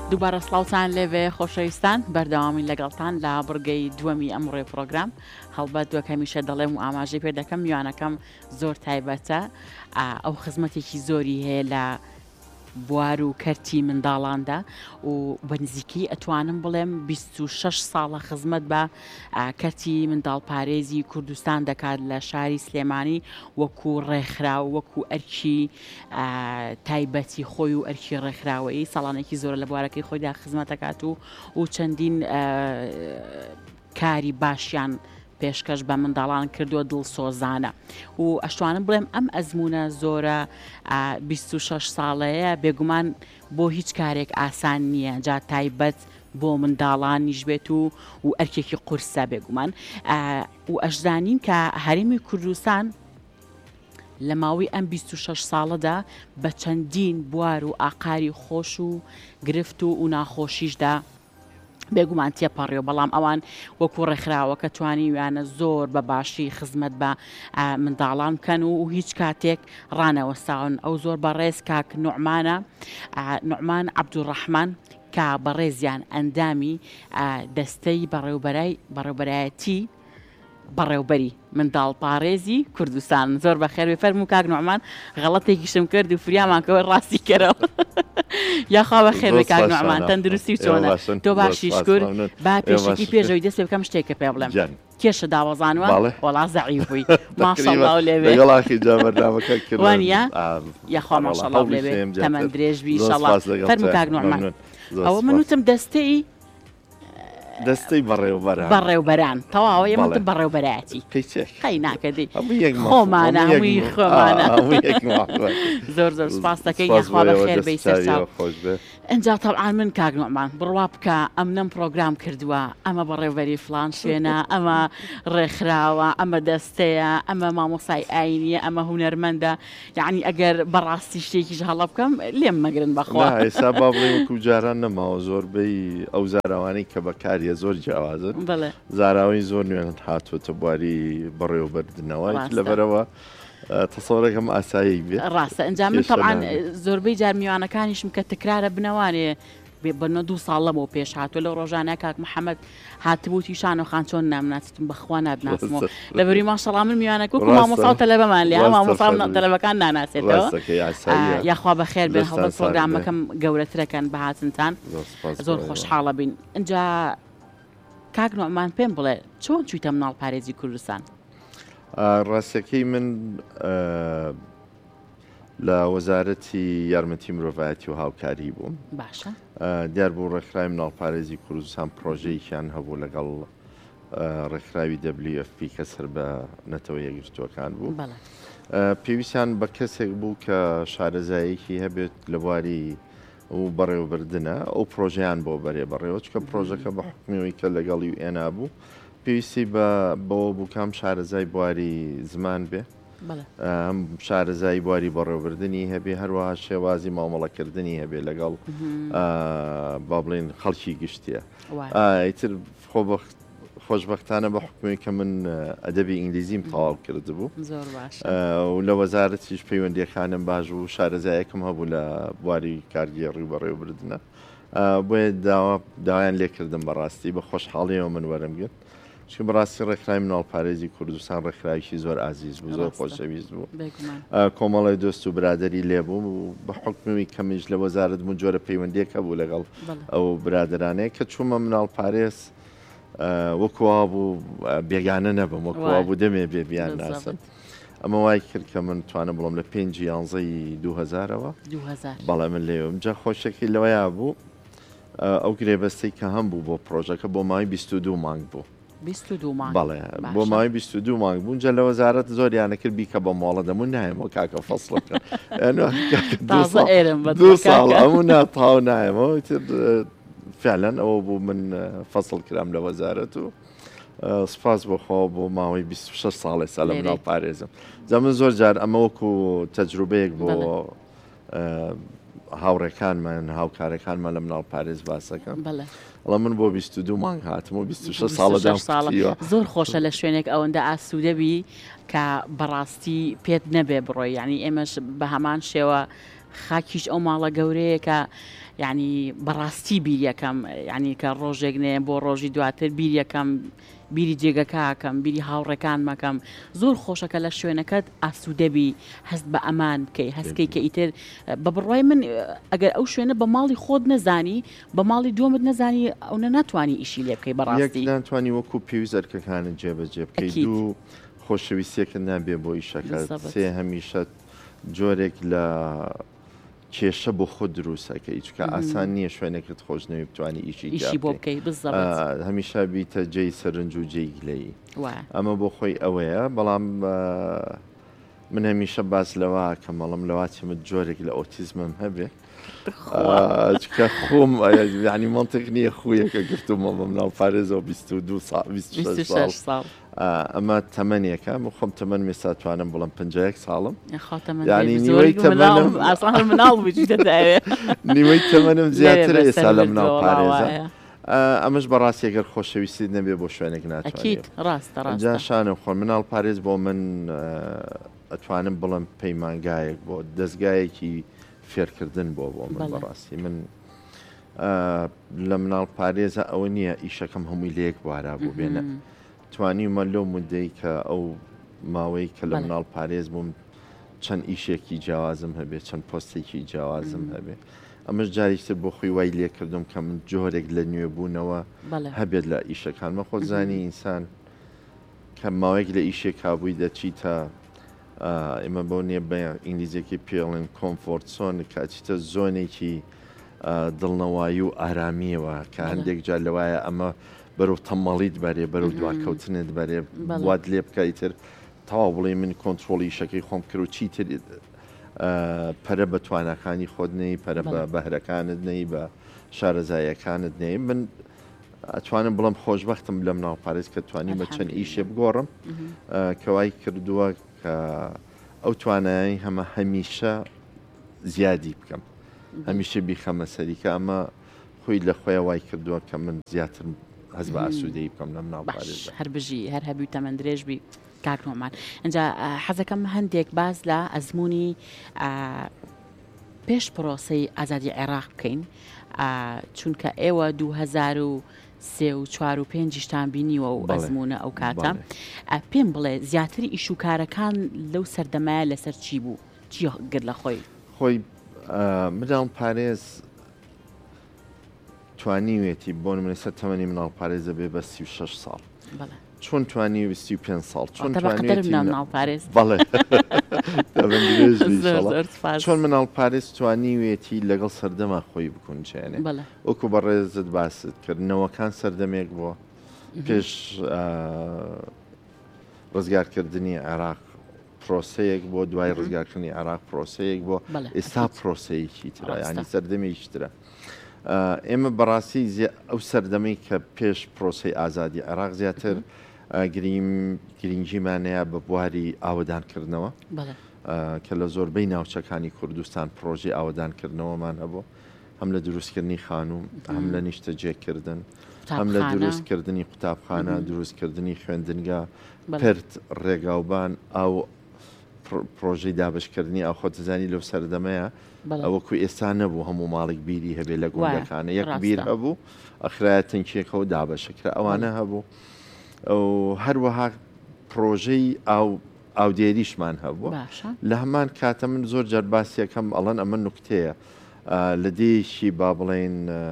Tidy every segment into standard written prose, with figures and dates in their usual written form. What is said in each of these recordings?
دووبارە سڵاوتان لێوێ خۆشەویستان بەردەوامی لەگەڵتان لە بڕگەی دووەمی ئەمڕۆی پرۆگرام هەڵبەت دووەکەمیشە دەڵێم و ئاماژەی پێ دەکەم میوانەکەم زۆر تایبەتە ئەو خزمەتێکی زۆری هەیە لە بوار و کەرتی منداڵاندا و بەنزیکی ئەتوانم بڵێم 26 ساڵە خزمەت بە کەرتی منداڵپارێزی کوردستان دەکات لە شاری سلێمانی وەکو ڕێکخراو وەکو ئەرکی تایبەتی خۆی و ئەرکی ڕێکخراوەیی ساڵانێکی زۆرە لە بوارەکەی خۆیدا خزمەت دەکات و چەندین کاری باشیان پێشکەش بە منداڵان کردووە دڵسۆزانە و ئەشتوانم بڵێم ئەم ئەزمونە زۆرە 26 ساڵەیە بێگومان بۆ هیچ کارێک ئاسان نییە جا تایبەت بۆ منداڵانیش بێت و ئەرکێکی قورسە بێگومان و ئەشزانین کە هەرێمی کوردستان لە ماوەی ئەم 26 ساڵەدا بە چەندین بوار و ئاقاری خۆش و گرفت و ناخۆشیشدا بێگومان تێپەڕێەوە بەڵام ئەوان وەکو ڕێکخراوە کە توانی ویانە زۆر بە باشی خزمەت بە منداڵان بکەن و هیچ کاتێک ڕانەوەساون ئەو زۆر بەڕێز کاک نوعمان عەبدوڕەحمان کە بەڕێزیان ئەندامی دەستەی بەڕێوەبەرایەتی بەڕێوبەری منداڵپارێزی کوردستان زۆر بەخێر بێ فەرموو کاک نوعمان غەڵەتێکیشم کرد و فریامانکەوە ڕاستی کەرەوە یاخوا بەخێر بێ کاک نوعمان تەندروستی و چۆنە تۆ باشیش کرد با پێشکی پێشەوەی دەست پێ بکەم شتێکە پێ بڵێم کێشە داوەزانوە وەڵا زەعیف بووی ماشەڵڵا و لێوێ وانە یاخوا ماشەڵڵا و لێوێ تەمەند درێژبی ئینشەڵڵا فەرموو کاک نوعمان ئەوە من وتم دەستەی بەڕێوبەران تەواوە ئێمەتم بەڕێوبەرایەتی قەی ناکەدی خۆمانە هەمووی خۆمانە زۆر زۆر سپاس دەکەین یاخوا بەخێر بەی سەرچاو ئەنجا تەڵعان من کاک نوعمان بڕوا بکە ئەم پرۆگرام کردووە ئەمە بەڕێوبەری فلان شوێنە ئەمە ڕێکخراوە ئەمە دەستەیە ئەمە مامۆسای ئاینیە ئەمە هونەرمەندە یعنی ئەگەر بەڕاستی شتێکیش هەڵە بکەم لێم مەگرن بەخوا ئێستا با بڵێ وەکو جاران نەماوە زۆربەی ئەو زاراوانەی کە بەکاریە زۆر جیاوازن زاراوی زۆر نوێنت هاتووەتە بواری بەڕێوەبەردنەوەی لەبەرەوە تەسەوڕێکم ئاسایی بێت ڕاستە ئەنجام من تەعاان زۆربەی جار میوانەکانیشم کە تکرارە بنەوانێ بەنە 2 ساڵ لەمەوە پێش هاتووە لە ڕۆژانە کاک محەممەد هاتبووتی شان و خان چۆن نامناچتم بەخوا نابناسمەوە لەبەری ماشەڵا من میوانەکە مامۆسا تەلەبەمان لێ مامۆسا تەلەبەکان ناناسێتەوە یاخوا بەخێر بێن هەڵبەت پرۆگرامەکەم گەورەترەکەن بە هاتنتان زۆر خۆشحاڵە بین ئەنجا کاک نوعمان پێم بڵێ چۆن چوویتە مناڵپارێزی کوردستان ڕاستەکەی من لە وەزارەتی یارمەتی مرۆڤایەتی و هاوکاری بووم باشە دیار بوو ڕێکخراوی مناڵپارێزی کوردستان پرۆژەیەکیان هەبوو لەگەڵ ڕێکخراوی WFP کە سەر بە نەتەوە یەکگرتووەکان بوو پێویستیان بە کەسێک بوو کە شارەزایەکی هەبێت لە بواری و بەڕێوەبردنە ئەو پرۆژیان بۆ بەرێ بەڕێوە چکە پرۆژەکە بە حکمیەوەی کە لەگەڵی ئێنا بوو پێویستی بەوە بوو کام شارەزای بواری زمان بێ شارەزای بواری بەڕێوەبردننی هەبێ هەروەها شێوازی مامەڵەکردنی هەبێ لەگەڵ با بڵێن خەڵکی گشتیە ئیتر خۆشبەختانە بە حکومی کە من ئەدەبی ئینگلیزیم تەواو کرد بوو و لە وەزارەتیش پەیوەندیەکانم باش و شارەزایەکم هەبوو لە بواری کارگێڕی و بەڕێوەبردنە بۆیە داوایان لێکردم بەڕاستی بە خۆشحاڵیەوە من وەرمگرت چکە بەڕاستی ڕێکخراوی مناڵپارێزی کوردستان ڕێکخراوێکی زۆر ئازیز بوو زۆر خۆشەویست بوو کۆمەڵی دۆست و برادەری لێبوو و بە حکمی کەمیش لە وەزارەت بوو جۆرە پەیوەندیەکە بوو لەگەڵ ئەو برادرانەیە کە چوومە مناڵپارێز وەکووا بوو بێگانە نەبم وەکووا بوو دەمێ بێ بیان ناسم ئەمە وای کرد کە من توانە بڵم لە 5/11 2000ەوە بەڵێ من لێوم جا خۆشەکەی لەوەیە بوو ئەو گرێبەستەی کە هەم بوو بۆ پرۆژەکە بۆ ماوەی 22 مانگ بوو 22 مانگ بەڵێ بۆ ماوەی 22 مانگ بوون جا لە وەزارەت زۆریانە کرد بیکە بە مۆڵە دەمون نایەمەوە کاکە فەسڵەکە 2 ساڵ ئەموو ناتاو نایەمەوە فعلا ئەوە بوو من فەسڵ کرام لە وەزارەت و سپاس بۆخوا بۆ ماوەی 26 ساڵی سا لە مناڵپارێزم جا من زۆر جار ئەمە وەکو تەجروبەیەک بۆ هاوڕێکانمان هاوکارەکانمان لە مناڵپارێز باسەکەم وڵام من بۆ 22 مانگ هاتم و 26 ساڵەدام زۆر خۆشە لە شوێنێک ئەوەندە ئاسوودەبی کە بەڕاستی پێت نەبێ بڕۆی یعنی ئێمەش بە هەمان شێوە خاکیش ئەو ماڵە گەورەیە کە یعنی بەڕاستی بیریەکەم یعنی کە ڕۆژێک نێ بۆ ڕۆژی دواتر بیریەکەم بیری جێگەکەکەم بیری هاوڕێکان مەکەم زۆر خۆشەکە لە شوێنەکەت ئاسوودەبی هەست بە ئەمان بکەی هەستکەی کە ئیتر بە بڕای من ئەگەر ئەو شوێنە بە ماڵی خۆت نەزانی بە ماڵی دووەمت نەزانی ئەوە ناتوانانی ئیشی لێ بکەی بەڕاستی ناتوانانی وەکو پێویستەرکەکانت جێبەجێ بکەیت دوو خۆشەویستیەکە نابێ بۆ ئیشەکە سێ هەمیشە جۆرێک لە کێشە بۆ خۆ دروستەکە هیچکە ئاسان نییە شوێنێکت خۆشنەوەی بتوانانی ئیشی بۆ بکەی هەمیشە بیتە جێی سەرنج و جێی گلەیی ئەمە بۆ خۆی ئەوەیە بەڵام من هەمیشە باس لەوە کە مەڵم لەواتیمت جۆرێک لە ئۆتیزمم هەبێ کە خۆم ینی منطق نییە خویەکە گرتومە بەم ناو پارێزەوە 26 ساڵ ئەمە تەمەنیەکە خۆم تەمەن مێساتوانم بڵم 51 ساڵم نیوەی تەمەنم زیاترە ئێستا لەم ناو پارێزە ئەمەش بەڕاستی ئەگەر خۆشەویستی نەبێ بۆ شوێنێک ناتوانێت ڕاستەجاشانم خۆن مناڵ پارێز بۆ من ئەتوانم بڵم پەیمانگایەک بۆ دەستگایەکی فێرکردن بۆ من بەڕاستی من لە مناڵ پارێزە ئەوە نییە ئیشەکەم هەمووی لەیەک بوارا بوو بێنە توانیمە لەو مدەی کە ئەو ماوەی کە لە مناڵ پارێز بووم چەند ئیشێکی جیاوازم هەبێت چەند پۆستێکی جیاوازم هەبێت ئەمەش جارێکتر بۆ خۆی وای لێ کردم کە من جۆرێک لە نوێبوونەوە هەبێت لە ئیشەکانمە خۆزانی ئینسان کە ماوەیەک لە ئیشێک کابووی دەچیتە ئێمە بۆ نییە بە ئینگلیزیەکی پێڵێن کۆمفۆرت سۆن کاچیتە زۆنێکی دڵنەوایی و ئارامیەوە کە هەندێک جار لەوایە ئەمە بەرەو تەمەڵیت بەرێ بەرەو دواکەوتنت بەرێ وات لێ بکەیتر تەواو بڵێ من کۆنتترۆلی شەکەی خۆم کرد و چیتر پەرە بە توانەکانی خۆت نەی پەرە بە بەهرەکانت نەی بە شارەزایەکانت نەی من ئەتوانم بڵم خۆشببختم لەم ناو پارێز کە توانی بە چەند ئیشێ بگۆڕم کەوای کردووە کە ئەو توانایی هەمە هەمیشە زیادی بکەم هەمیشە بیخەمە سەریکە ئەمە خۆی لە خۆی وای کردووە کە من زیاتر هەز بە ئاسوودەی بکەم لەم ناو پارێز هەر بژی هەر هەبوو تەمەەن درێژبی کاکنۆمان ئەجا حەزەکەم هەندێک باز لە ئەزمموی پێش پرۆسی ئازادی عێراق بکەین چونکە ئێوە 2003 و 4 و 5 بینیوە و ئەزمونە ئەو کاتە پێم بڵێ زیاتری ئیش و کارەکان لەو سەردەمایە لەسەر چی بوو چی گر لە خۆی منداڵ پارێز توانیوێتی بۆ منێسە تەمەنی مناڵ پارێزە بێ بە 36 ساڵ چۆن توانی 25 ساڵ چۆن چۆن مناڵ پارێز توانیوێتی لەگەڵ سەردەما خۆی بکونچێنێ وەکو بە ڕێزت باست کردنەوەکان سەردەمێک بووە پێش ڕزگارکردنی عێراق پرۆسەیەک بۆ دوای ڕزگارکردنی عێراق پرۆسەیەک بۆ ئێستا پرۆسەیەکی ترە ینی سەردەمێکی ترە ئێمە بەڕاستی ئەو سەردەمەی کە پێش پرۆسی ئازادی عێراق زیاتر گرنگیمانەیە بە بواری ئاوەدانکردنەوە کە لە زۆربەی ناوچەکانی کوردستان پرۆژی ئاوەدانکردنەوەمان هەبوو هەم لە دروستکردنی خانوم هەم لە نیشتە جێکردن هەم لە دروستکردنی قوتابخانە دروستکردنی خوێندنگا پرت ڕێگاوبان ئەو پرۆژەی دابشکردنی ئەو خۆتزانی لەو سەردەمەیە ئەوەکو ئێستا نەبوو هەموو ماڵێک بیری هەبێ لە گوندەکانە یەک بیر هەبوو ئەخرایە تنکێکە و دابەشەکرا ئەوانە هەبوو ئەو هەروەها پرۆژەی ئاودێریشمان هەبووە لە هەمان کاتە من زۆر جەرباسیەکەم ئەڵەن ئەمە نوکتەیە لە دێشی با بڵێن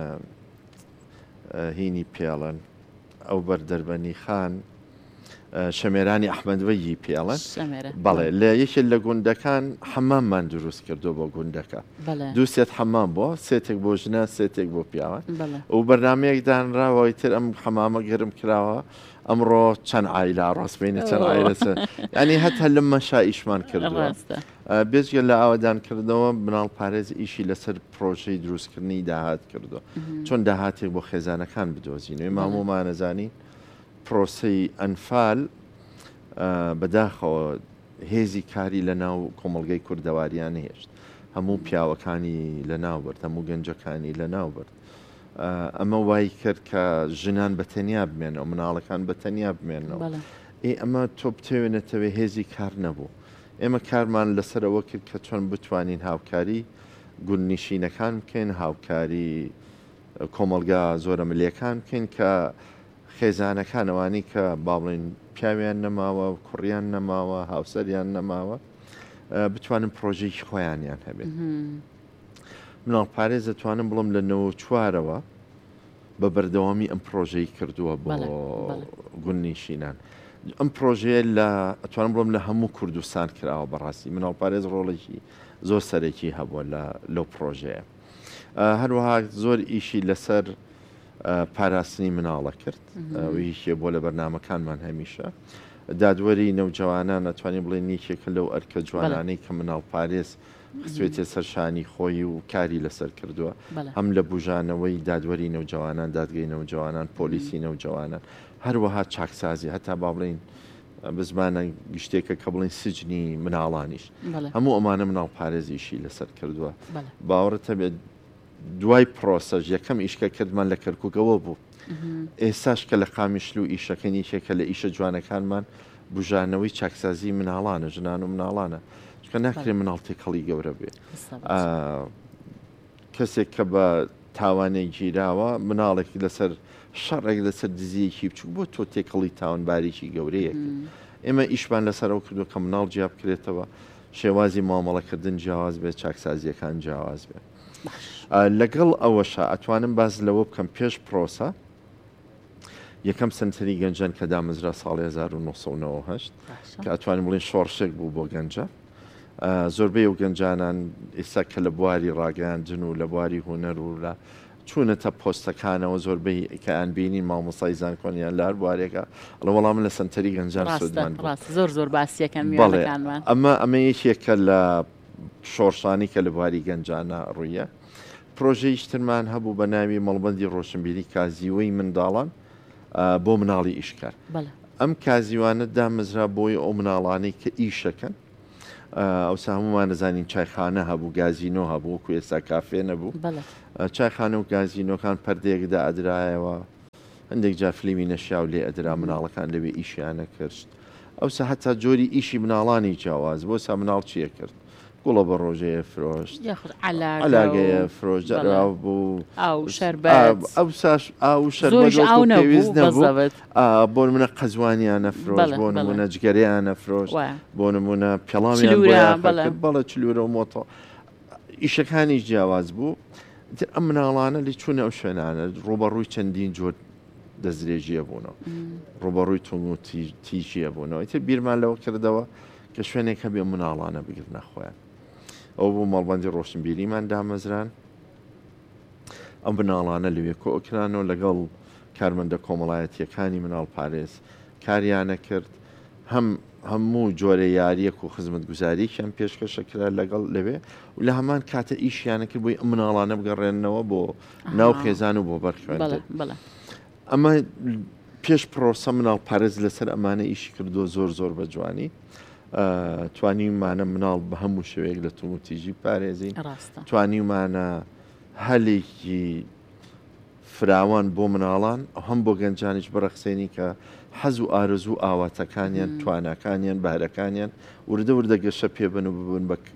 هینی پێڵەن ئەو بەردەربەنی خان شەمێرانی ئەحمەدوەیی پێڵەن بەڵێ لە یەکێ لە گوندەکان حەماممان دروست کردو بۆ گوندەکە دووسێت حەمام بۆ سێتێک بۆ ژنە سێتێک بۆ پیاوە و بەرنمەیەک دانراوەی تر ئەم حەمامە گەرم کراوە ئەمڕۆ چەند ئایلا ڕاستبینە چەند ئایرەسە ینی هەتا لەم مەشا ئیشمان کردووە بێزگە لە ئاوەدانکردنەوە مناڵ پارێز ئیشی لەسەر پرۆژەی دروستکردنی داهات کردو چۆن داهاتێک بۆ خێزانەکان بدۆزینەوەی مامۆمانەزانی پرۆسەی ئەنفال بەداخەوە هێزی کاری لە ناو کۆمەڵگەی کوردەواریان هێشت هەموو پیاوەکانی لە ناوبرد هەموو گەنجەکانی لە ناوبرد ئەمە وای کرد کە ژنان بەتەنیا بمێنەوە مناڵەکان بەتەنیا بمێنەوە ئەمە تۆ بتێوێنێتەوێ هێزی کار نەبوو ئێمە کارمان لەسەرەوە کرد کە چۆن بتوانین هاوکاری گوننشینەکان بکەین هاوکاری کۆمەلگا زۆرە ملیەکان بکەین کە خێزانەکانەوانی کە باڵێن پیاویان نەماوە کوڕیان نەماوە هاوسەریان نەماوە بتوانن پرۆژێکی خۆیانیان هەبێت مناڵ پارێز دەتوانم بڵم لە 94ەوە بە بەردەوامی ئەم پرۆژەی کردووە بۆ گوننشینان ئەم پرۆژەیە لە ئەتوانم بڵم لە هەموو کوردستان کراوە بەڕاستی مناڵ پارێز ڕۆڵێکی زۆر سەرەکی هەبووە لەو پرۆژەیە هەروەها زۆر ئیشی لەسەر پاراستنی مناڵە کرد هیچێ بۆ لە بەرنمەکانمان هەمیشە دادوەری نەوجوانان ئەتوانین بڵێن یەکێکە لەو ئەرکە جوانانەی کە مناڵ پارێز خستوێتێ سەرشانی خۆی و کاری لەسەر کردووە هەم لە بژانەوەی دادوەری نەوجوانان دادگەی نەوجوانان پۆلیسی نەوجوانان هەروەها چاکسازی هەتا با بڵین بزمانە گشتێکە کە بڵین سجنی مناڵانیش هەموو ئەمانە مناڵ پارێزیشی لەسەر کردووە باوەڕتە بێت دوای پرۆسەژ یەکەم ئیشکە کردمان لە کەرکووکەوە بوو ئێستاش کە لە قامیشل و ئیشەکەنی یەکێکە لە ئیشە جوانەکانمان بژانەوەی چاکسازی مناڵانە ژنان و مناڵانە چکە ناکرێت مناڵ تێکەڵی گەورە بێت کەسێک کە بە تاوانێک گیراوە مناڵێکی لەسەر شەڕێک لەسەر دزیەکی بچوو بۆ تۆ تێکەڵی تاوانبارێکی گەورەیەک ئێمە ئیشمان لەسەرەوە کردو کە مناڵ جیاب بکرێتەوە شێوازی مامەڵەکردن جیاواز بێت چاکسازیەکان جیاواز بێت لەگەڵ ئەوەشە ئەتوانم باز لەوە بکەم پێش پرۆسە یەکەم سنتەری گەنجان کە دامەزرا ساڵی 1990 کە ئەتوانین بڵێن شۆڕشێک بوو بۆ گەنجە زۆربەی و گەنجانان ئێستا کە لە بواری ڕاگەاندن و لە بواری هوەر و لە چوونەتە پۆستەکانەوە زۆربەی کە ئەنبینین مامۆسای زانکۆنیان لار بوارێکە ئەڵە وەڵام لە سنتەری گەنجان سودمان زۆر باسیەکەن میوانەکانمان ئەمە یەکێکە لە شۆڕشانی کە لە بواری گەنجانە ڕوویە پرۆژەیشترمان هەبوو بە ناوی مەڵبەندی ڕۆشنبیری کازیوەی منداڵان بۆ مناڵی ئیشکار ئەم کازیوانە دامەزرا بۆی ئەو مناڵانەی کە ئیشەکەن ئەو هەمومان نزانین چایخانە هەبوو گازینۆ هەبوو وەکو ئێستا کافێ نەبوو چایخانە و گازینۆکان پەردەیەکدا ئەدرایەوە هەندێک جا فلیمی نەشیاو لێ ئەدرا مناڵەکان لەوێ ئیشیانە کرد ئەوسا هەتا جۆری ئیشی مناڵانی جیاواز بۆ سا مناڵ چیە کرد گوڵە بە ڕۆژەیە فرۆشت علاگەیە فرۆشت دەراو بوو ئەو شەرپێویست نەبوو بۆ نمونە قەزوانیانە فرۆش بۆ نمونە جگەریانە فرۆشت بۆ نمونە پێڵامیان بەڵە چلورە و مۆتۆ ئیشەکانی جیاواز بوو ئەم مناڵانە لی چوونە ئەو شوێنانە ڕۆبەڕووی چەندین جۆر دەستدرێژیە بوونەوە ڕۆبەڕووی تونگ و تیژیە بوونەوە ئیتر بیرمان لەوە کردەوە کە شوێنێکە بێ مناڵانە بگرنە خۆیان ئەو بوو مەڵبەندی ڕۆشنبیریمان دامەزران ئەم بناڵانە لەوێ کۆکرانەوە لەگەڵ کارمەندە کۆمەڵایەتیەکانی مناڵ پارێز کاریانە کرد هەموو جۆرە یاریەک و خزمەت گوزارییان پێشکەشە کرا لەگەڵ لەوێ و لە هەمان کاتە ئیشیانە کرد بۆی ئەم مناڵانە بگەڕێنەوە بۆ ناو خێزان و بۆ بەرخوێن ئەمە پێش پرۆسە مناڵ پارێز لەسەر ئەمانە ئیشی کردو زۆر بە جوانی توانیمانە مناڵ بە هەموو شوەیەک لە توموتیژی پارێزین توانیمانە هەلێکی فراوان بۆ مناڵان هەم بۆ گەنجانیش بەرەخسێنی کە حەز و ئارزوو ئاواتەکانیان تواناکانیان بارەکانیان وردە گەشە پێبن و ببن بە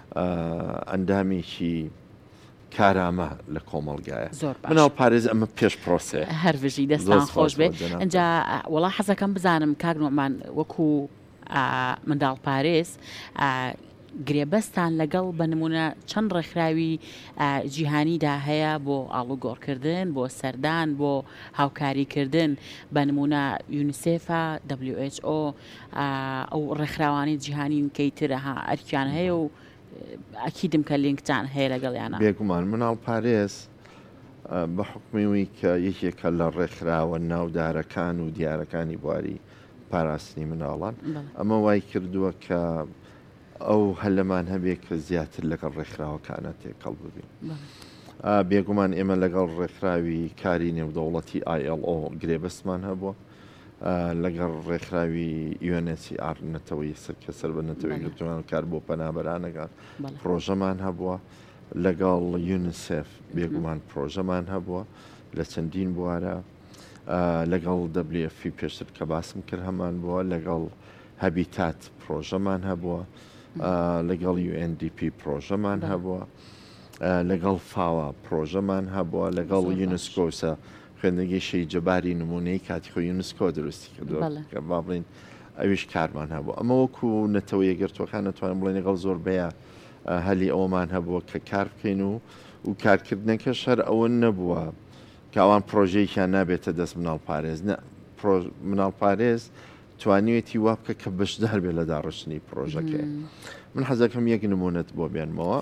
ئەندامێکی کارامە لە کۆمەڵگایە مناڵ پارێز ئەمە پێش پرۆسێ هەروژی دەستان خۆش بێت ئەجا وەڵا حەزەکەم بزانم کاگنۆمان وەکو منداڵ پارێز گرێبەستان لەگەڵ بە نمونە چەند ڕێکخراوی جیهانیدا هەیە بۆ ئاڵوگۆڕکردن بۆ سەردان بۆ هاوکاریکردن بە نمونە یونیسێفە WHO ئەو ڕێکخراوانی جیهانی کەیترەها ئەرکیان هەیە و ئەکیدم کە لینکتان هەیە لەگەڵیانە بێگومان مناڵ پارێز بە حکمیوی کە یەکێکە لە ڕێکخراوە ناودارەکان و دیارەکانی بواری پاراستنی مناڵان ئەمە وای کردووە کە ئەو هەلەمان هەبێت کە زیاتر لەگەڵ ڕێکخراوەکانە تێکەڵ ببین بێگومان ئێمە لەگەڵ ڕێکخراوی کاری نێودەوڵەتی ILO گرێبەستمان هەبووە لەگەڵ ڕێکخراوی UNHCR نەتەوەی کە سەر بە نەتەوەی گرتوان کار بۆ پەنابەرانەکان پرۆژەمان هەبووە لەگەڵ یونیسف بێگومان پرۆژەمان هەبووە لە چەندین بوارە لەگەڵ WFP پێشتر کە باسم کرد هەمان بووە لەگەڵ هەبیتات پرۆژەمان هەبووە لەگەڵ UNDP پرۆژەمان هەبووە لەگەڵ فاوە پرۆژەمان هەبووە لەگەڵ یونسکۆسە خوێندنگی شەیجەباری نمونەی کاتی خۆی یونسکۆ دروستی کردووە کە با بڵین ئەویش کارمان هەبوو ئەمە وەکو نەتەوە یەکگرتوەکان نەتوانین بڵێن لەگەڵ زۆربەیە هەلی ئەومان هەبووە کە کار بکەین و کارکردنەکە شەر ئەوە نەبووە کە ئەوان پرۆژەیەکیان نابێتە دەست مناڵپارێز مناڵپارێز توانیوێتی وا بکە کە بەشدار بێت لە داڕشتنی پرۆژەکە من حەزەکەم یەک نمونەت بۆ بێنمەوە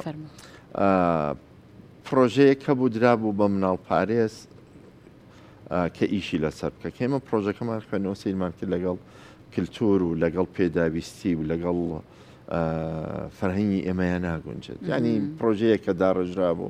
پرۆژەیە کە بوو درابوو بە مناڵپارێز کە ئیشی لەسەر بکە کێمە پرۆژەکەمان خوێنەوە سیرمان کرد لەگەڵ کللتور و لەگەڵ پێداویستی و لەگەڵ فەرهەنگی ئێمەیان ناگونجێت ینی پرۆژەیە کە داڕژرا بوو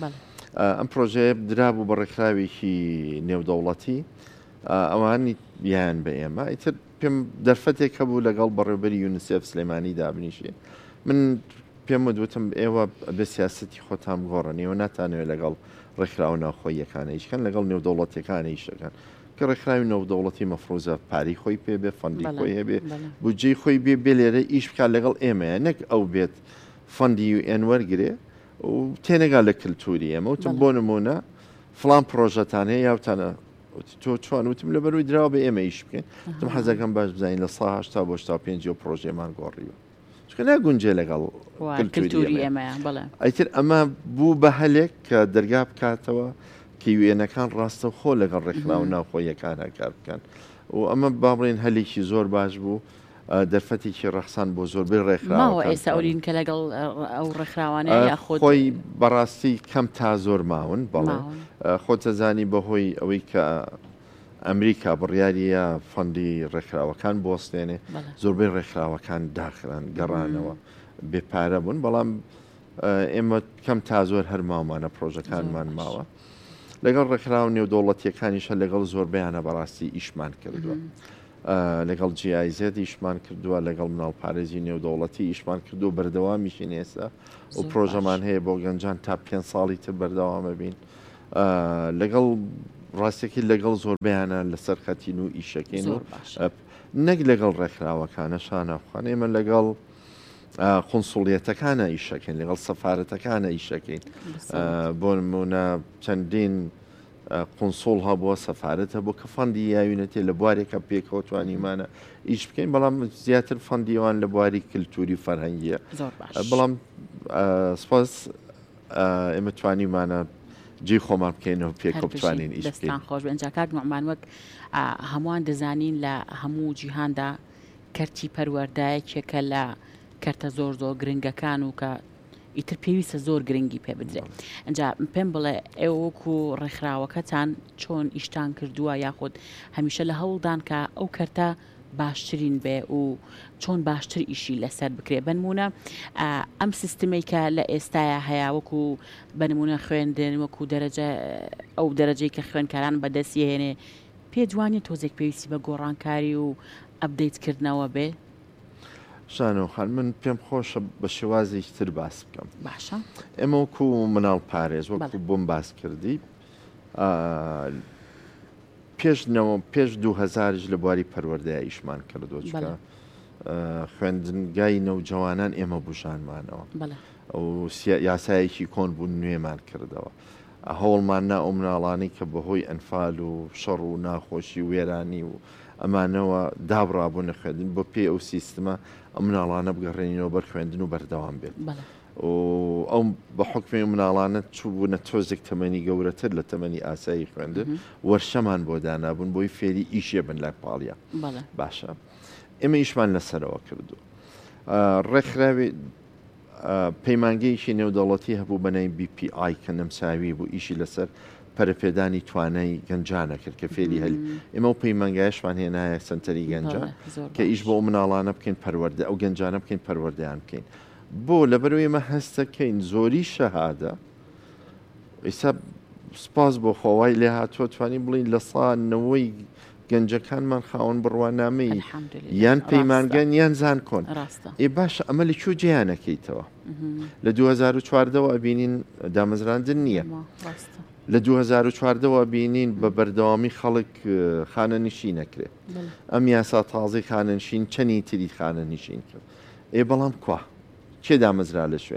ئەم پرۆژەیە درابوو بە ڕێکخراوێکی نێودەوڵەتی ئەوانی یان بە ئێمە ئیتر پێم دەرفەتێک هەبوو لەگەڵ بەڕێوەبەری یونیسێف سلێمانی دابنیشێ من پێم وتم ئێوە بە سیاسەتی خۆتان گۆڕن ئێوە ناتانەوێت لەگەڵ ڕێکخراوە ناوخۆیەکانە هیچکەن لەگەڵ نێودەوڵەتیەکانە هیچەکەن کە ڕێکخراوی نێودەوڵەتی مەفرۆزە پاری خۆی پێبێ فەندی خۆی هەبێ بودجەی خۆی بێ لێرە ئیش بکات لەگەڵ ئێمەیە نەک ئەو بێت فەندی UN وەرگێ و تێنەگا لە کللتوری ئێمە وتم بۆ نمونە فڵان پرۆژەتان هەیە یاوتانە تۆ چوان وتم لە بەروی درراوە بە ئێمە ئیش بکەین تم حەزەکەم باش بزانین لە 1970 بۆ 5 پرۆژێمان گۆڕیوە چکە ناگونجێ لەگەڵ کللتوری ئێمە ئەیتر ئەمە بوو بە هەلێک کە دەرگا بکاتەوە کیوێنەکان ڕاستە خۆ لەگەڵ ڕێکخراو ناوخۆیەکان هەکار بکەن و ئەمە با بڵێن هەلێکی زۆر باش بوو دەرفەتێکی ڕەخسان بۆ زۆربەی ڕێکخراوە ئێستا ئەوین کە لەگەڵ ئەو ڕێکخراوانەیە خۆی بەڕاستی کەم تا زۆر ماون بەڵێ خۆتەزانی بەهۆی ئەوەی کە ئەمریکا بڕیاریە فەندی ڕێکخراوەکان بۆستێنێ زۆربەی ڕێکخراوەکان داخران گەڕانەوە بێپارە بوون بەڵام ئێمە کەم تا زۆر هەر ماوانە پرۆژەکانمان ماوە لەگەڵ ڕێکخراو نێودەوڵەتیەکانیشە لەگەڵ زۆربیانە بەڕاستی ئیشمان کردووە لەگەڵ GIZ ئیشمان کردووە لەگەڵ مناڵپارێزی نێودەوڵەتی ئیشمان کردو بەردەوامیشی ئێستا و پرۆژەمان هەیە بۆ گەنجان تا 5 ساڵی تر بەردەوامە بین لەگەڵ ڕاستێکی لەگەڵ زۆربیانە لەسەر خەتین و ئیشەکەین و نەک لەگەڵ ڕێکخراوەکانە شانەخوان ئێمە لەگەڵ قونسوڵیەتەکانە ئیشەکەین لەگەڵ سەفارەتەکانە ئیشەکەین بۆ نمونە چەندین قونسۆڵ هەبووە سەفارەت هەبوو کە فەندی یاوینەتێ لە بوارێکە پێکەوە توانیمانە ئیش بکەین بەڵام زیاتر فەندیوان لە بواری کللتوری فەرهەنگیە بەڵام سپاس ئێمە توانیمانە جێ خۆمان بکەینەوە پێکەوە بتوانین ئیش بکەین خۆش ئەنجا کاک نوعمان وەک هەمووان دەزانین لە هەموو جیهاندا کەرتی پەروەردایەکێکە لە کەرتە زۆر گرنگەکان و کە ئیتر پێویستە زۆر گرنگی پێ بدرێت ئەنجا پێم بڵێ ئێوەکو ڕێکخراوەکەتان چۆن ئیشتان کردووە یاخود هەمیشە لە هەوڵدان کە ئەو کەرتە باشترین بێ و چۆن باشتر ئیشی لەسەر بکرێ بنمونە ئەم سیستمی کە لە ئێستاە هەیە وەکو بنمونە خوێندن وەکو دەرەجە ئەو دەرەجەی کە خوێنکاران بەدەستی هێنێ پێ جوانێت تۆزێک پێویستی بە گۆڕانکاری و ئەپدەیتکردنەوە بێ شانۆخان من پێم خۆشە بە شێوازێکی تر باس بکەم باشە ئێمە وەکو مناڵ پارێز وەکو بۆم باس کردی پێش 2000 لە بواری پەروەردەیە ئیشمان کردو چکە خوێندنگای نەوجەوانان ئێمە بژانمانەوە ئەو یاسایەکی کۆن بوون نوێمان کردەوە هەوڵمان نا ئەو مناڵانی کە بەهۆی ئەنفال و شەڕ و ناخۆشی وێرانی و ئەمانەوە دابڕابوو نەخوێندن بۆ پێ ئەو سیستمە ئەم مناڵانە بگەڕێنینەوە بەر خوێندن و بەردەوام بێت ئەو بە حکمی مناڵانە چووبوونە تۆزێک تەمەنی گەورەتر لە تەمەنی ئاسایی خوێندن وەرشەمان بۆ دانابوون بۆی فێری ئیشێ بن لای پاڵیا باشە ئێمە ئیشمان لەسەرەوە کردو ڕێکخراوی پەیمانگەیەکی نێودەوڵەتی هەبوو بەنای BPI کە نەمساوی بوو ئیشی لەسەر پەرەپێدانی توانای گەنجانە کرد کە فێری هەلی ئێمە و پەیمانگایشمان هێنایە سنتەری گەنجان کە ئیش بۆ مناڵانە بکەین پەروەردە ئەو گەنجانە بکەین پەروەردەیان بکەین بۆ لەبەرەوەی ئێمە هەستەکەین زۆری شەهادە ئێستا سپاس بۆ خۆوای لێ هاتووە توانی بڵین لە سانەوەی گەنجەکانمان خاوەن بڕوانامەی یان پەیمانگەن یان زان کۆن ئێ باشە ئەمە لە کوێ جیانەکەیتەوە لە 2014ەوە بینین دامەزراندن نییە لە 2014ەوە بینین بە بەردەوامی خەڵک خانە نشین نەکرێت ئەم یاسا تازی خانەنشین چەندی تری خانە نشین کرد ئێ بەڵام کوا کێ دامەزرا لە شوێنە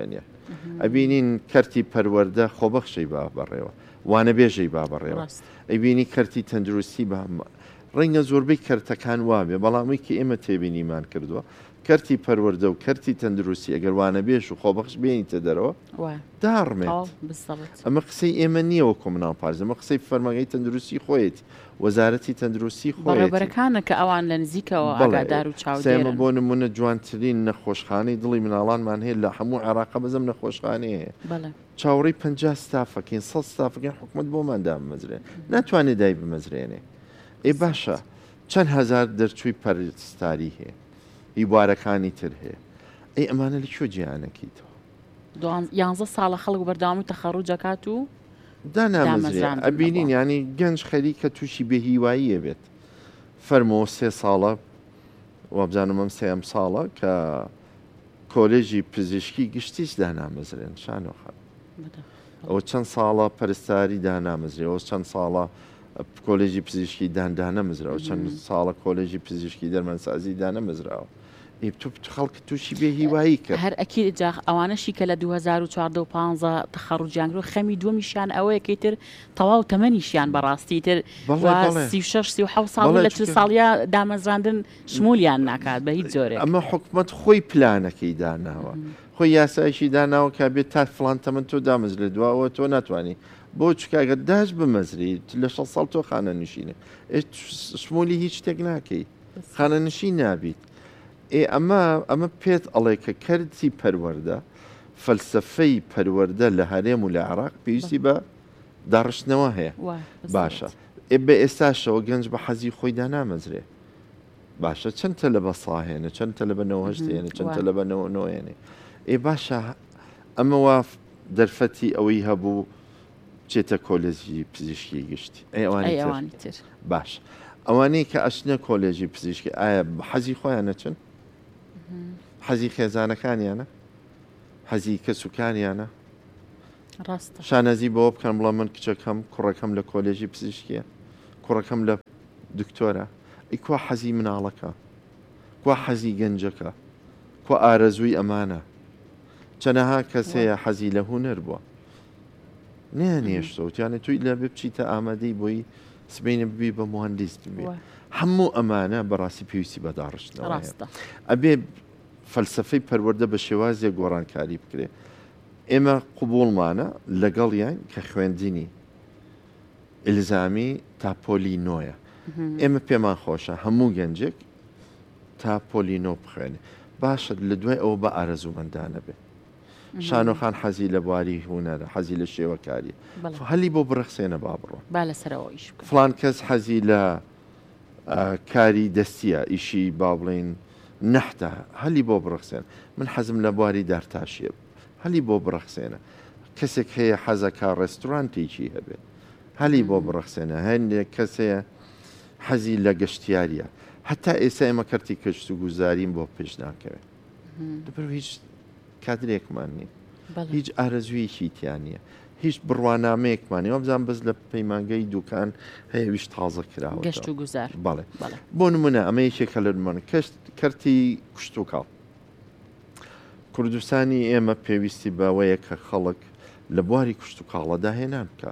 ئەبینین کەرتی پەروەردە خۆبەخشەی با بەڕێوە وانە بێژەی با بەڕێوە ئەیبینی کەرتی تەندروستی بە ڕەنگە زۆربەی کەرتەکان وابێ بەڵامێکی ئێمە تێبینیمان کردووە کەرتی پەروەردە و کەرتی تەندروستی ئەگەر وانە بێش و خۆبەخش بێنیتە دەرەوە داڕمێت ئەمە قسەی ئێمە نییەوە کۆمناڵ پارێز ئەمە قسەی فەرمانگەی تەندروستی خۆیەتی وەزارەتی تەندروستی خۆڕێبەرەکانە کە ئەوان لە نزیکەوە ئاگادار و چاودێرە بۆ نمونە جوانترین نەخۆشخانەی دڵی مناڵانمان هەیە لە هەموو عێراقا بەزەم نەخۆشخانەیە چاوەڕێی 50 ستافەکەین 100 ستافەکەین حکومت بۆمان دامەزرێن ناتوانێت دای بمەزرێنێ ئێ باشە چەند هزار دەرچووی پەرستاری هەیە هیوارەکانی تر هەیە ئەی ئەمانە لە کێ جیهانەکەیتەوە 11 ساڵە خەڵک بەرداوامی تەخەڕوجەکات و دانامەزرێن ئەبینین ینی گەنج خەریکە تووشی بێهیواییە بێت فەرمەوە 3 ساڵە وابزانم ئەم سێم ساڵە کە کۆلێژی پزیشکی گشتیش دانامەزرێن شانۆخە ئەوە چەند ساڵە پەرستاری دانامەزرێ ئەو چەند ساڵە کۆلێژی پزیشکی دانەمەزراوە چەند ساڵە کۆلێژی پزیشکی دەرمانسازی دانەمەزراوە خەڵک تووشی بێ هیوایی کرد هەر ئەکی جاخ ئەوانەشی کە لە 2014 و 15 تەخەڕوجیانگرۆ خەمی دووەمیشیان ئەوەیەکەی تر تەواو تەمەنیشیان بەڕاستی تر 36 ساڵ لە 40 ساڵیا دامەزراندن شمولیان ناکات بە هیچ جۆرێک ئەمە حکومت خۆی پلانەکەی داناوە خۆی یاسایشی داناوە کە بێت تا فلان تەمەن تۆ دامەز لە دواوە تۆ ناتوانانی بۆ چکاگە داش بمەزری لە 6 ساڵ تۆ خانە نشینە شمولی هیچ شتێک ناکەی خانە نشین نابیت ئەمە پێت ئەڵێ کە کەرتی پەروەردە فەلسفەی پەروەردە لە هەرێم و لە عێراق پێویستی بە داڕشتنەوە هەیە باشە بە ئێستاشەوە گەنج بە حەزی خۆی دانامەزرێ باشە چەند تە لە بەساهێنە چەند تە لە بەنەوەهشتێنە چەند تە لە بەنەوەێنێ باشە ئەمە وا دەرفەتی ئەوەی هەبوو بچێتە کۆلێژی پزیشکی گشتی ئەوانی تر باش ئەوانەی کە ئەچنە کۆلێژی پزیشکی ئایا حەزی خۆیان نەچن حەزی خێزانەکانیانە حەزی کەسوکانیانە شانەزی بەوە بکەن بڵە من کچەکەم کوڕەکەم لە کۆلێژی پزیشکیە کوڕەکەم لە دکتۆرە ئیکوا حەزی مناڵەکە کوا حەزی گەنجەکە کوا ئارەزووی ئەمانە چەنەها کەسەیە حەزی لە هونەر بووە نیانیشتەوتیانە توی لە بچیتە ئامادەی بۆی سبینە ببی بە مهندیست بێ هەموو ئەمانە بەڕاستی پێویستی بەداڕشتنەوە ئەبێ فەلسفەی پەروەردە بە شێوازێک گۆڕانکاری بکرێ ئێمە قوبوڵمانە لەگەڵیان کە خوێندنی ئیلزامی تا پۆلینۆیە ئێمە پێمان خۆشە هەموو گەنجێک تا پۆلینۆ بخوێنێ باشە لە دوای ئەوە بە ئارەزوومەندانە بێ شانۆخان حەزی لە بواری هوەرە حەزی لە شێوەکاری هەلی بۆ بڕخسێنە با بڕۆ فلان کەس حەزی لە کاری دەستیە ئیشی با بڵێن نەحتە هەلی بۆ بڕخسێن من حەزم لە بواری دارتاشیە هەلی بۆ بڕخسێنە کەسێک هەیە حەزەکە ڕێستورانتێکی هەبێت هەلی بۆ بڕخسێنە هەندێک کەسەیە حەزی لە گەشتیاریە هەتا ئێستا ئێمە کەرتی کەشت و گوزاریم بۆ پێش ناکەوێت دەبەر هیچ کادرێکمان نیە هیچ ئارەزوویەکی تیان نیە هیچ بڕوانامەیەکمانی وە بزان بەس لە پەیمانگەی دوکان هەیە ویش تازە کراوە گەشت و گوزار بەڵێ بۆ نمونە ئەمە یەکێکە لە نمونە کەرتی کوشت و کاڵ کوردستانی ئێمە پێویستی بەوەیە کە خەڵک لە بواری کوشت و کاڵەدا هێنان بکە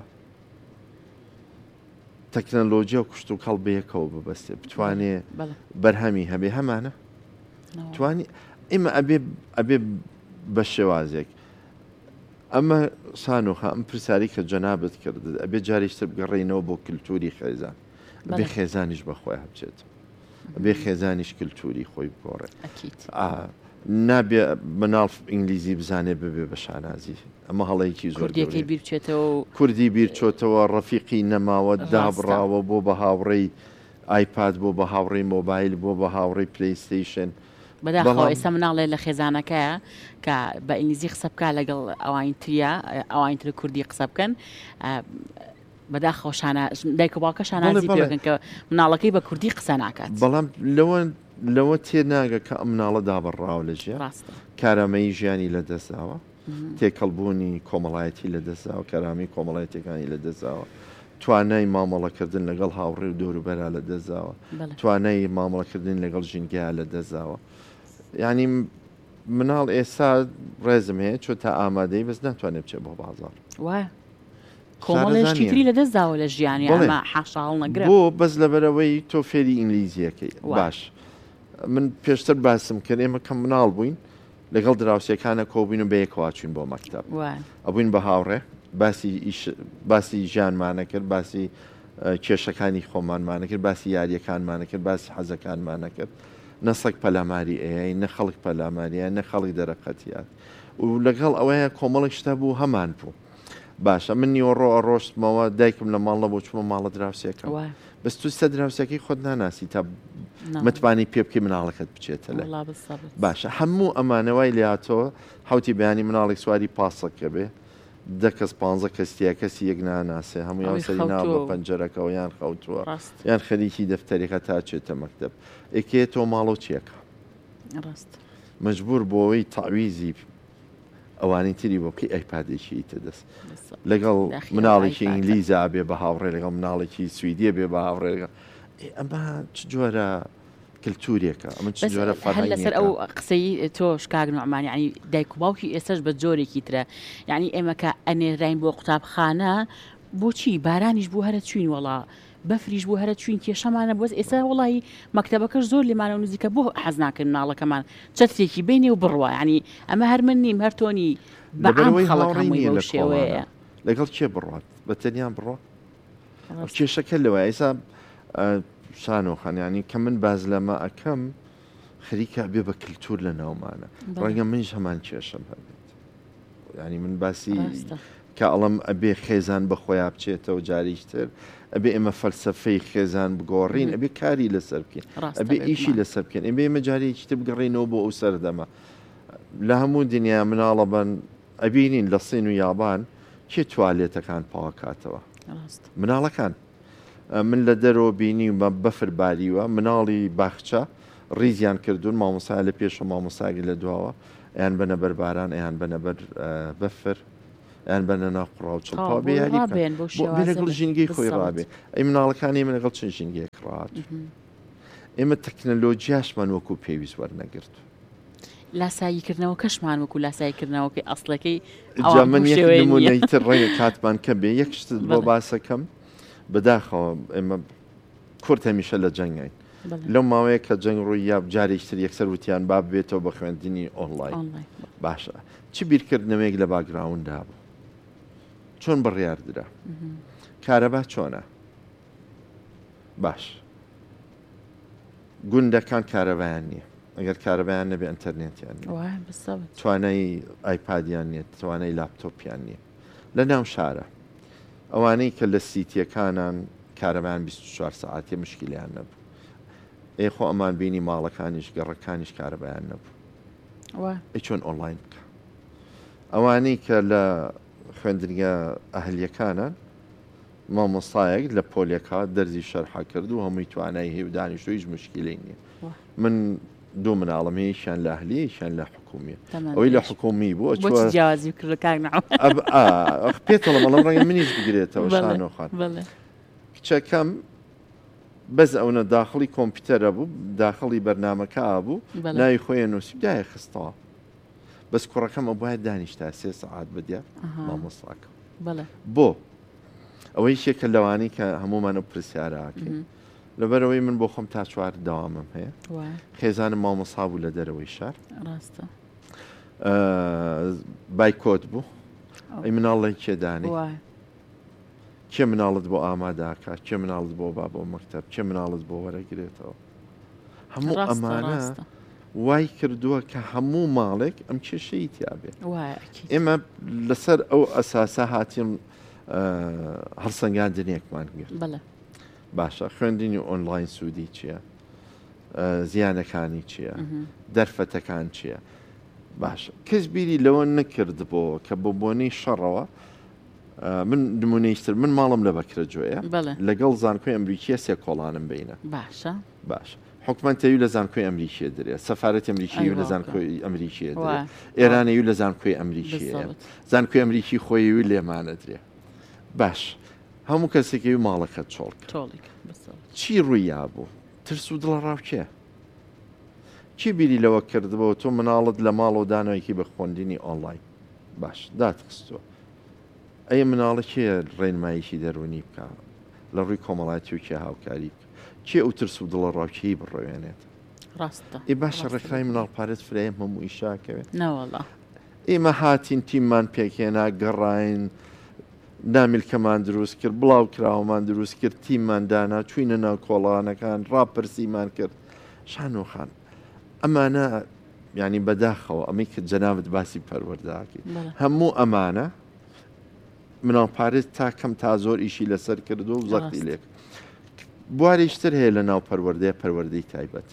تەکنەلۆجیا و کوشت و کاڵ بەیەکەوە ببەستێ بتوانێ بەرهەمی هەبێ هەمانە توانی ئێمە ئەبێ بە شێوازێک ئەمە سانۆخە ئەم پرسیاری کە جەنابەت کرد ئەبێ جاریشتر بگەڕێنەوە بۆ کللتوری خێزان بێ خێزانیش بەخۆی هەبچێت بێ خێزانیش کللتوری خۆی بگۆڕێت نابێ مناڵ ئینگلیزی بزانێ ببێ بە شانازی ئەمە هەڵەیەکی زۆر کوردی بیرچۆتەوە ڕەفیقی نەماوە دابڕاوە بۆ بە هاوڕێی ئایپاد بۆ بە هاوڕێی مۆبایل بۆ بە هاوڕێی پلەیستیشن بەداخەوە ئێستا مناڵێ لە خێزانەکەیە کە بە ئینگلیزی قسە بکە لەگەڵ ئەوانترە ئەوانتر کوردی قسە بکەن بەداخەوە دایکە باوکە شانازی پێکەن کە مناڵەکەی بە کوردی قسە ناکات بەڵام لەوە تێناگە کە ئەم مناڵە دابڕاو لە ژیان کارامەی ژیانی لە دەستاوە تێکەڵبوونی کۆمەڵایەتی لە دەستاوە کەرامی کۆمەڵایەتەکانی لە دەستاوە توانای مامەڵەکردن لەگەڵ هاوڕێ و دەوروبەرا لە دەستاوە توانای مامەڵەکردن لەگەڵ ژینگەیە لە دەستاوە یعنی مناڵ ئێستا ڕێزم هەیە چۆ تا ئامادەی بەس ناتوانێت بچێت بۆ بازار وایە کۆمەڵێشتی تری لەدەستداوە لە ژیانی ئەمە حەشاڵ نەگرێت بۆ بەس لەبەرەوەی تۆ فێری ئینگلیزیەکەی باش من پێشتر باسم کرد ئێمە کەم مناڵ بووین لەگەڵ دراوسەکانە کۆبووین و بەیەکەوە چوین بۆ مەکتەب ئەبووین بە هاوڕێ باسی ژیانمانە کرد باسی کێشەکانی خۆمانمانە کرد باسی یاریەکانمانە کرد باسی حەزەکانمانە کرد نەسەک پەلاماری ئەیە نە خەڵک پەلاماریە نە خەڵک دەرەقەتیات و لەگەڵ ئەوەیە کۆمەڵک شتە بوو هەمان بوو باشە من نیوەڕۆ ڕۆشتمەوە دایکم لە ماڵە بۆ چمە ماڵە دراوسێکە بەس تو سە دراوسەکەی خۆت ناناسی تا متوانی پێ بکەی مناڵەکەت بچێتە لە باشە هەموو ئەمانەوەی لاتۆ حوتی بەیانی مناڵێک سواری پاسەکە بێ دە کەس 15 کەستیە کەسی یەک ناناسێ هەموو یان سەری ناو بە پەنجەرەکەەوە یان خەوتووە یان خەریکی دەفتەرێکە تا چێتە مەکتەب ئێکێ تۆ ماڵۆ چیەکە مەجبور بۆەوەی تاویزی ئەوانی تری بۆ بکەی ئەیپادێکی تەدەست لەگەڵ مناڵێکی ئینگلیزا بێ بە هاوڕێ لەگەڵ مناڵێکی سویدیە بێ بە هاوڕێ ئەمە چ جۆرە کللتورێکە ئەمە چ جۆرە هەر لەسەر ئەو قسەی تۆ شکاک نوعمان یعنی دایک و باوکی ئێستش بە جۆرێکی ترە یعنی ئێمە کە ئەنێراین بۆ قوتابخانە بۆچی بارانیش بوو هەرە چوین وڵا بەفریش بوو هەرە چوین کێشەمانە بۆز ئێستا وڵی مەکتەبەکەش زۆر لێمانە نزیکە بۆ حەز ناکەن مناڵەکەمان چەترێکی بینێ و بڕوە ینی ئەمە هەر من نیم هەرتۆنی بەعام خەڵەکەی بەو شێوەیە لەگەڵ کێ بڕات بە تەنیان بڕۆ کێشەکە لەوە ئێستا شانۆخانیانی کە من باز لەمە ئەەکەم خەریکە بێ بە کللتور لە ناومانە ڕەنگە منیش هەمان کێشم هەبێت ینی من باسی کە ئەڵم ئەبێ خێزان بەخۆیان بچێتەوە جاریشتر ئەبێ ئێمە فەلسەفەی خێزان بگۆڕین ئەبێ کاری لەسەر بکەین ئەبێ ئیشی لەسەر بکەین ئەبێ ئێمە جارێکی تر بگەڕێنەوە بۆ ئەو سەردەمە لە هەموو دنیا مناڵە بن ئەبینین لە سین و یابان کێ توالێتەکان پاوەکاتەوە مناڵەکان من لە دەرەوە بینی و بەفر باریوە مناڵی باخچە ڕیزیان کردوون مامۆسا لە پێش و مامۆساگی لە دواوە ئەیان بەنە بەرباران ئەیان بەنە بەر بەفر ئەیان بەنە ناوقڕا و چڵپا بێ لەگەڵ ژینگەی خۆی ڕابێ ئەی مناڵەکانی من لەگەڵ چەند ژینگەیەک ڕات ئێمە تەکنەلۆجیاشمان وەکو پێویست وەرنەگرت لاساییکردنەوە کەشمان وەکو لاساییکردنەوەکەی ئەسڵەکەی من نمونەیتر ڕێگە کاتمان کە بێ یەک شت بۆ باسەکەم بەداخەوە ئێمە کورت هەمیشە لە جەنگین لەو ماوەیە کە جەنگ ڕووی یا جارێکتر یەکسەر وتیان با بێتەوە بە خوێندنی ئۆنلاین باشە چی بیرکردنەوەیەک لە باگراوندا بوو چۆن بڕیاردرا کارەبا چۆنە باش گوندەکان کارەبایان نییە ئەگەر کارەبایان نەبێ ئینتەرنێتیان توانای ئایپادیان نیە توانای لاپتۆپیان نییە لە ناو شارە ئەوانەی کە لە سیتیەکانان کارەبایان 24 ساعتی مشکلیان نەبوو ئێخۆ ئەمان بینی ماڵەکانیش گەڕەکانیش کارەبایان نەبوو چۆن ئۆنلاین بکە ئەوانەی کە لە خوێندنگە ئەهلیەکانان مامۆستایەک لە پۆلێکا دەرزی شەرحا کرد و هەمووی توانای هەیە و دانیشتۆ هیچ مشکلەی نییە من دوو مناڵم هەیەشیان لە ئەهلیەشیان لە حکومیە ئەوەی لە حکومی بوو جیازی کردەکان پێتەڵە بەڵام ڕەنگە منیش بگرێتەوە شانۆخان کچەکەم بەس ئەوە داخڵی کۆمپیوتەرە بوو داخڵی بەرنمەکە بوو ناوی خۆیان نووسیدایە خستەوە بەس کوڕەکەم ئەو باید دانیشتا 3 ساعات بدە مامۆستاکە بۆ ئەوەی شێکە لەوانی کە هەمومان و پرسیارەکەین لەبەرەوەی من بۆ خۆم تا چوار داوامم هەیە خێزانم مامۆسا بوو لە دەرەوەی شار بایکۆت بوو ئەی مناڵی کێدانی کێ مناڵت بۆ ئاماداکە کێ مناڵت بۆ با بۆ مەکتەب کێ مناڵت بۆ وەرەگرێتەوە هەموو ئەمانە وای کردووە کە هەموو ماڵێک ئەم کێشەی تیاابێ ئێمە لەسەر ئەو ئەساسە هاتیم هەڵسەنگاندنێکمان گرت باشە خوێندنی ئۆنلاین سوودی چییە زیانەکانی چییە دەرفەتەکان چییە باشە کەس بیری لەوە نەکرد بۆ کە بۆ بۆنەی شەڕەوە من نمونەیشتر من ماڵم لە بەکرەجۆیە لەگەڵ زانکۆی ئەمریکیە سێ کۆڵانم بینە باشە باش حکومەتەوی لە زانکۆی ئەمریکیە درێت سەفارەتی ئەمریکی و لە زانکۆی ئەمریکیە درێت ئێرانەوی لە زانکۆی ئەمریکیە زانکۆی ئەمریکی خۆیوی لێمانە درێ باش هەموو کەسێکی ماڵەکەت چۆڵ چی ڕوویا بوو ترس و دڵە ڕاوکێ چی بیری لەوە کردبەوە تۆ مناڵت لە ماڵەوە دانەوەیکی بە خوێندنی ئۆنلاین باش داتخستووە ئەیە مناڵە کێ ڕێنماییشی دەرونی بکە لە ڕووی کۆمەڵایەتی و کێ هاوکاری بکە کێ ئەو ترس و دڵە ڕاوکێی بڕۆێنێت ڕاستە ئێ باشە ڕێکخراوی مناڵ پارێت فرەیە هەموو ئیشاکەوێت نەوەڵا ئێمە هاتین تیممان پێکێنا گەڕاین نامیلکەمان دروست کرد بڵاو کراوەمان دروست کرد تیممان دانا چوینە ناو کۆڵانەکان ڕاپرسیمان کرد شانۆخان ئەمانە ینی بەداخەوە ئەمەی کە جەنابەت باسی پەروەردەکەی هەموو ئەمانە مناڵ پارێت تا کەم تا زۆر ئیشی لەسەر کردو و زەقی لێک بواریشتر هەیە لە ناو پەروەردەی تایبەت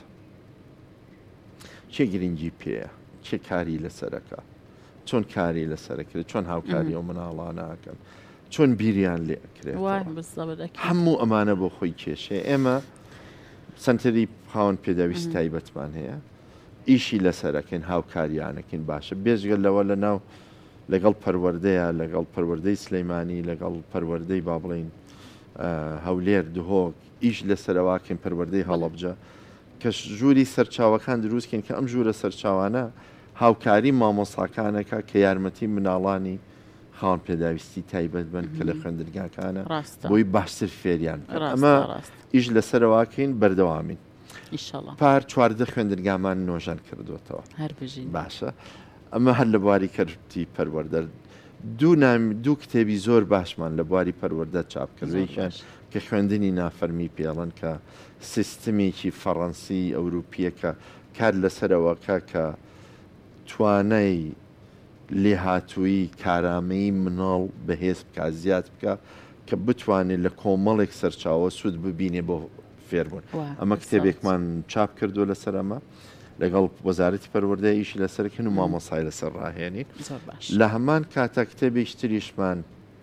چێ گرنگی پێیە چێ کاری لەسەرەکە چۆن کاری لەسەرەکرێت چۆن هاوکاری ئەو مناڵانەکەن چۆن بیریان لێ ئەکرێت هەموو ئەمانە بۆ خۆی کێشێ ئێمە سنتەری خاوەن پێداویست تایبەتمان هەیە ئیشی لەسەرەکەین هاوکاریانەکەین باشە بێژگەل لەوە لە ناو لەگەڵ پەروەردەیە لەگەڵ پەروەردەی سلەیمانی لەگەڵ پەروەردەی با بڵین هەولێر دهۆک ئیش لەسەرەواکەین پەروەردەی هەڵەبجە کە ژووری سەرچاوەکان دروستکەین کە ئەم ژوورە سەرچاوانە هاوکاری مامۆساکانەکە کە یارمەتی مناڵانی خاوەن پێداویستی تایبەت بن کە لە خوێندرگاکانە بۆی باشتر فێریان ئەمە ئیش لەسەرەواکەین بەردەوامین پار 14 خوێندرگامان نۆژان کردوێتەوە باشە ئەمە هەر لە بواری کەرتی پەروەردە دوو کتێبی زۆر باشمان لە بواری پەروەردە چاپ کردویشان کە خوێندنی نافەرمی پێڵەن کە سیستمێکی فەڕەنسی ئەوروپیەکە کار لەسەرەوەکە کە توانای لێهاتووی کارامەی مناڵ بەهێز بکە زیاد بکە کە بتوانێت لە کۆمەڵێک سەرچاوە سوود ببینێ بۆ فێربوون ئەمە کتێبێکمان چاپ کردو لەسەر ئەمە لەگەڵ وەزارەتی پەروەردەی ئیشی لەسەرکەن و مامۆسای لەسەر ڕاهێنین لە هەمان کاتە کتێبێکی تریشمان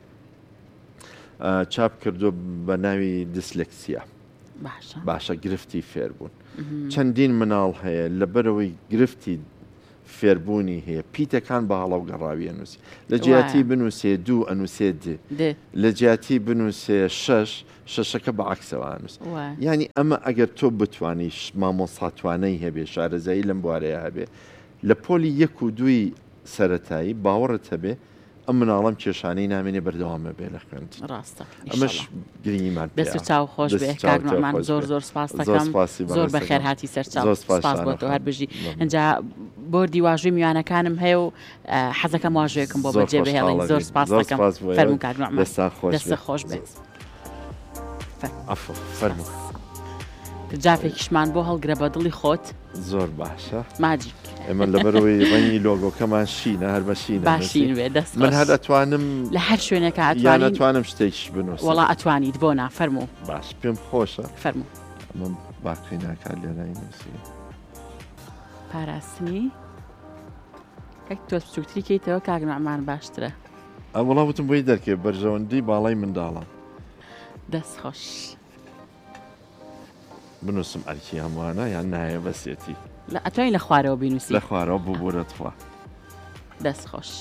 چاپ کردو بە ناوی دیسلێکسیا باشە گرفتی فێربوون چەندین مناڵ هەیە لەبەرەوەی گرفتی فێربوونی هەیە پیتەکان بە هەڵاو گەڕاوی ئەنووسی لە جیاتی بنووسێ 2 ئەنووسێ دێ لە جیاتی بنووسێ 6 شەشەکە بە عەکسەوە ئەنووس ینی ئەمە ئەگەر تۆ بتوانیش مامۆساتوانەی هەبێ شارەزایی لەم بوارەیە هەبێ لە پۆلی 1 و 2 سەرەتایی باوەڕت هەبێ ئەم مناڵم کێشانەی نامێنێ بەردەوامە بێ لە خوێند ڕاستە ئەمەش گرنگیمان دەست و چاو خۆش بێ کاگنۆمان زۆر زۆر سپاس دەکەم زۆر بەخێر هاتی سەرچاو سپاس بۆ تۆ هەر بژی ئەنجا بۆردی واژووی میوانەکانم هەیە و حەزەکەم واژوەیەکم بۆ بەجێ بهێڵین زۆر سپاس دەکەم فەرموو کاگنۆمان دەستە خۆش بێت فەرموو جافێکیشمان بۆ هەڵگرە بە دڵی خۆت زۆر باشە ماجیک ئێمە لەبەرەوەی ڕەنگی لۆگۆکەمان شینە هەر بەشینە باشین وێ دەست من هەر ئەتوانم لە هەر شوێنێکە ئەتوانم شتێکش بنووسم وەڵا ئەتوانیت بۆ نافەرموو باش پێم خۆشە فەرموو من باقی ناکات لێرای نووسی پاراستنی کەک تۆ بچووکتری کەیتەوە کاگنۆمان باشترە وەڵام وتم بۆی دەرکێ بەرژەوەندی باڵای منداڵە دەست خۆش بنووسم ئەرکی هەمووانە یان نایە بەسێتی لە ئەتوانی لە خوارەوە بینوسی لە خوارەوە بوو بۆرە خوا دەست خۆش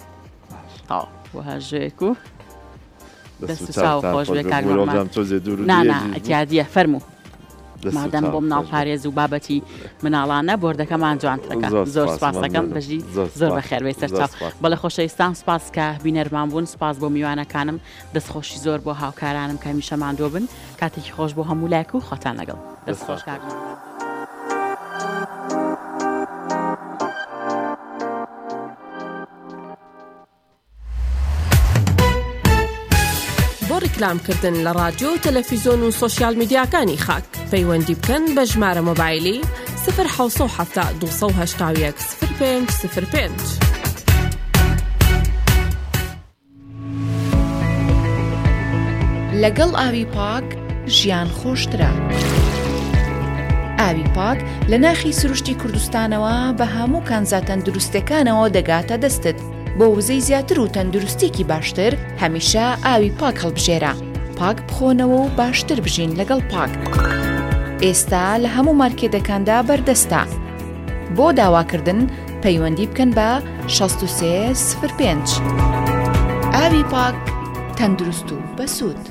وهژەیەک و دەست و چاو خۆش بێ کاگنۆمان ئەتیادیە فەرموو مادەم بۆ مناڵ پارێز و بابەتی مناڵانە بۆردەکەمان جوانترەکە زۆر سپاس دەکەم بەژی زۆر بەخێربێ سەرچاو بەڵێ خۆشەویستان سپاس کە بینەرمان بوون سپاس بۆ میوانەکانم دەستخۆشی زۆر بۆ هاوکارانم کە هەمیشەماندۆ بن کاتێکی خۆش بۆ هەموو لایەک و خۆتان لەگەڵ دەست خۆش کاگنۆمان ڕیکلامکردن لە رادیۆ و تەلەڤیزۆن و سۆشیال میدیاکانی خاک پەیوەندی بکەن بە ژمارە مۆبایلی 070 281 0505 لەگەڵ ئاوی پاک ژیان خۆشترە. ئاوی پاک لە ناخی سروشتی کوردستانەوە بە هەموو کانزا تەندروستەکانەوە دەگاتە دەستت بۆ وزەی زیاتر و تەندروستێکی باشتر هەمیشە ئاوی پاک هەڵبژێرە. پاک بخۆنەوە و باشتر بژین لەگەڵ پاک. ئێستا لە هەموو مارکێتەکاندا بەردەستە. بۆ داواکردن پەیوەندی بکەن بە 6305. ئاوی پاک تەندروست و بەسوود.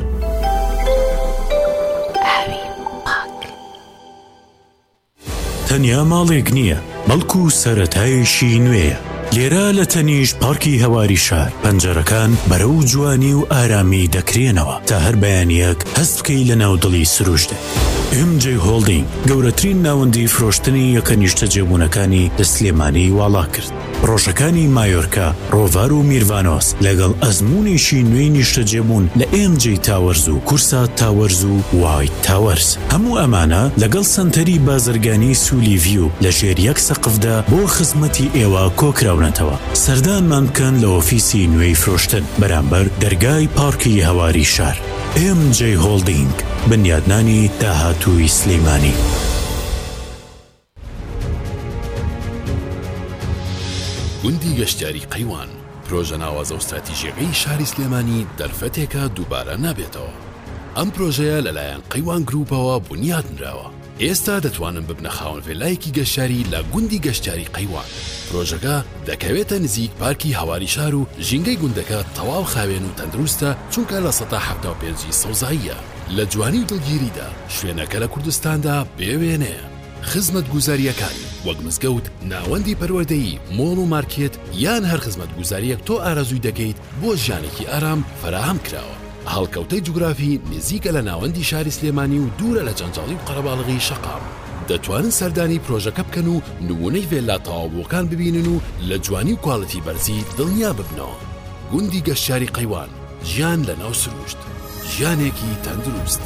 تەنیا ماڵێک نییە بەڵکو سەرەتایشی نوێیە. لێرە لە تەنیش پارکی هەواری شار پەنجەرەکان بەرەو جوانی و ئارامی دەکرێنەوە تا هەر بەیانیەک هەست بکەی لە ناودڵی سروشتێ. MJ هۆڵدینگ گەورەترین ناوەندی فرۆشتنی یەکە نیشتە جێبوونەکانی لە سلێمانی واڵا کرد. ڕۆژەکانی مایۆرکا، ڕۆڤار و میروانۆس لەگەڵ ئەزمونێکی نوێی نیشتە جێبوون لە MJ تاوەرز و کورسا تاوەرز و وایت تاوەرز. هەموو ئەمانە لەگەڵ سنتەری بازرگانی سولیڤیو لە ژێر یەک سەقفدا بۆ خزمەتی ئێوە کۆکراونەتەوە. سەردانمان بکەن لە ئۆفیسی نوێی فرۆشتن بەرامبەر دەرگای پارکی هەواری شار. MJ هۆڵدینگ، بنیادنانی داهاتووی سلێمانی. گوندی گەشتیاری قەیوان، پرۆژە ناوازە و استراتیژیەکەی شاری سلێمانی دەرفەتێکە دووبارە نابێتەوە. ئەم پرۆژەیە لەلایەن قەیوان گروپەوە بنیاد نراوە. ئێستا دەتوانن ببنە خاوەن ڤێلایەکی گەشتیاری لە گوندی گەشتیاری قەیوان. پرۆژەکە دەکەوێتە نزیک پارکی هەواری شار و ژینگەی گوندەکە تەواو خاوێن و تەندروستە چونکە لە 175 سەوزاییە. لە جوانی و دڵگیریدا شوێنەکە لە کوردستاندا بێوێنەیە. خزمەت گوزاریەکانی وەک مزگەوت، ناوەندی پەروەردەیی، مۆڵ و مارکێت یان هەر خزمەت گوزاریەک تۆ ئارەزووی دەکەیت بۆ ژیانێکی ئارام فراهەم کراوە. هەڵکەوتەی جوگرافی نزیکە لە ناوەندی شاری سلێمانی و دوورە لە جەنجاڵی و قەرەباڵغی شەقام. دەتوانن سەردانی پرۆژەکە بکەن و نمونەی ڤێلا تەواوبووەکان ببینن و لە جوانی و کواڵەتی بەرزی دڵنیا ببنەوە. گوندی گەشتیاری قەیوان، ژیان لە ناو سروشت، ژیانێکی تەندروست.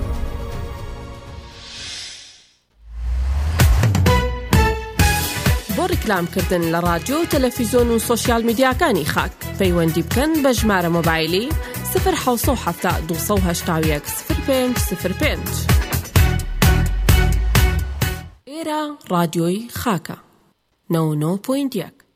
بۆ ڕیکلامکردن لە ڕادیۆ و تەلەڤیزۆن و سۆشیال میدیاکانی خاک پەیوەندی بکەن بە ژمارە مۆبایلی 070 281 0505. ئێرە ڕادیۆی خاکە 99.1.